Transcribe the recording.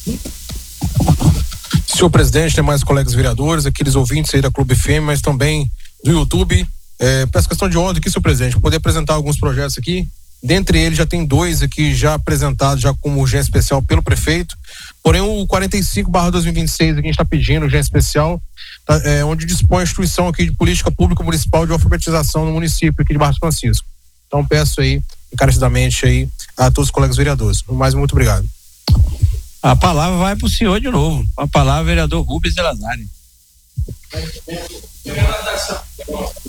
Senhor presidente, demais colegas vereadores, aqueles ouvintes aí da Clube FM, mas também do YouTube, peço questão de ordem aqui, senhor presidente, poder apresentar alguns projetos aqui. Dentre eles já tem 2 aqui já apresentados já como urgência especial pelo prefeito, porém o 45/2026 aqui a gente está pedindo urgência especial, onde dispõe a instituição aqui de política pública municipal de alfabetização no município aqui de Barra Francisco. Então peço aí encarecidamente aí a todos os colegas vereadores. Mais muito obrigado. A palavra vai para o senhor de novo. A palavra, vereador Rubens Elazari.